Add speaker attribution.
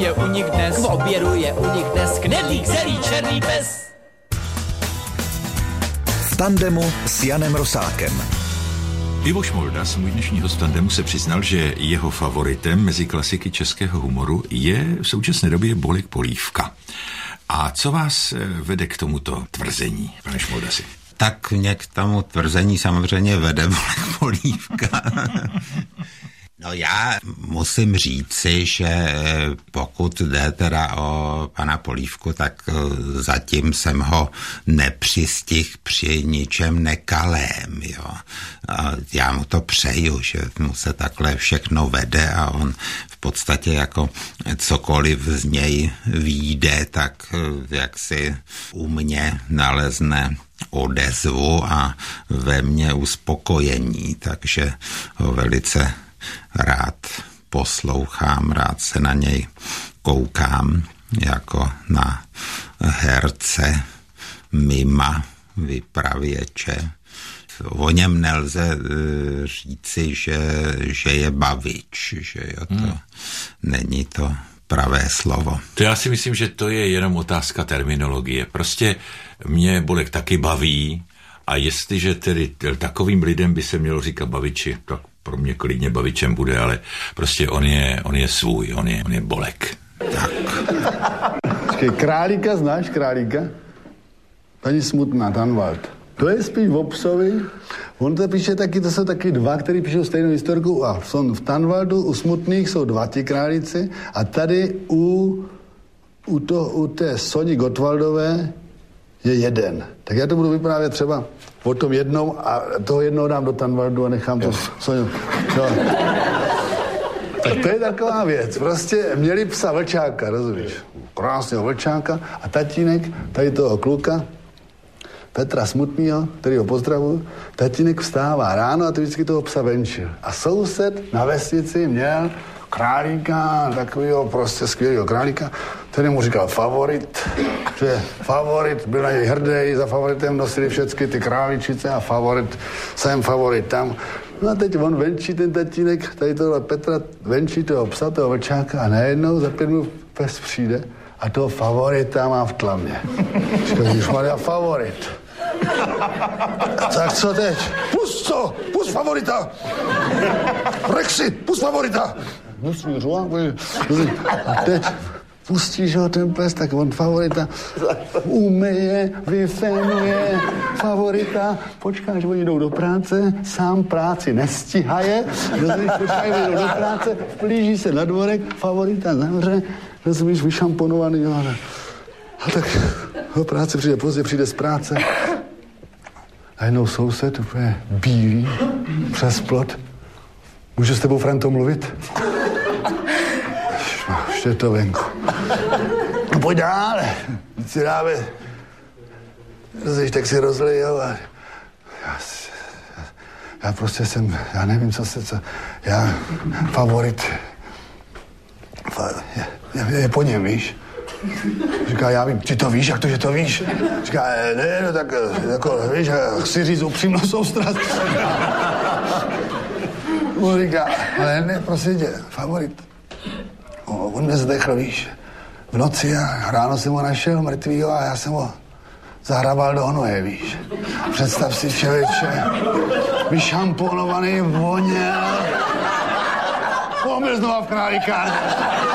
Speaker 1: je u nich dnes, k obědu je u nich dnes, knedlík, zelí, černý pes.
Speaker 2: V tandemu s Janem Rosákem.
Speaker 3: Ivo Šmolda, můj dnešní host tandemu, se přiznal, že jeho favoritem mezi klasiky českého humoru je v současné době Bolek Polívka. A co vás vede k tomuto tvrzení, pane Šmoldasi?
Speaker 4: Tak mě k tomu tvrzení samozřejmě vede Bolek Polívka. No já musím říci, že pokud jde teda o pana Polívku, tak zatím jsem ho nepřistihl při ničem nekalém, jo. A já mu to přeju, že mu se takhle všechno vede a on v podstatě jako cokoliv z něj vyjde, tak jak si u mě nalezne odezvu a ve mně uspokojení, takže ho velice rád poslouchám, rád se na něj koukám jako na herce, mima, vypravěče. O něm nelze říci, že je bavič, že jo, to není to pravé slovo.
Speaker 3: To já si myslím, že to je jenom otázka terminologie. Prostě mě Bolek taky baví a jestliže tedy takovým lidem by se mělo říkat baviči, tak pro mě klidně bavičem bude, ale prostě on je svůj, on je Bolek. Tak.
Speaker 5: Počkej, Králíka znáš, Králíka? Paní Smutná, Tanvald. To je spíš o psovi. On to píše taky, to jsou taky dva, který píšou stejnou historku a v Tanvaldu u Smutných jsou dva ti králíci a tady u té Soni Gottwaldové je jeden. Tak já to budu vyprávět třeba o tom jednou a toho jednou dám do Tanvaldu a nechám to Soňu. No. Tak to je taková věc. Prostě měli psa vlčáka, rozumíš? Krásného vlčáka a tatínek tady toho kluka, Petra Smutnýho, který ho pozdravuju, tatínek vstává ráno a ty vždycky toho psa venčil. A soused na vesnici měl Králíka, takovýho prostě skvělého králíka, který mu říkal favorit, že favorit, byl na něj hrdý, za favoritem nosili všechny ty králičice a favorit, jsem favorit tam. No a teď on venčí ten tatínek, tady tohle Petra venčí toho psa, toho vlčáka a najednou za 5 minut pes přijde a toho favorita má v tlamě. Říkal, ježmarja, favorit. Tak co teď? Pust favorita! Rexy, pust favorita! A teď pustíš ho ten pes, tak on favorita umyje, vyfénuje, favorita, počká, až oni jdou do práce, sám práci nestihaje, počká, až jdou do práce, vplíží se na dvorek, favorita zavře, rozumíš, vyšamponovaný, a tak do práce přijde pozdě, přijde z práce, a jednou soused, úplně bílý, přes plot, můžu s tebou, Franto, mluvit? Ještě je to venku. No pojď dál, víc si dáme. Tak si rozlej, jo. Já prostě jsem, já nevím, co já favorit. Je po něm, víš? Říká, já vím, ty to víš, jak to, že to víš? Říká, ne, no tak, jako, víš, chci říct upřímnou soustrast. On říká, ale ne, prosím tě, favorit. On mě zdechl, víš, v noci a ráno jsem ho našel mrtvýho a já jsem ho zahrabal do hnoje, víš. Představ si, člověče, vyšamponovaný, voněl. On byl znova v Králíkárně.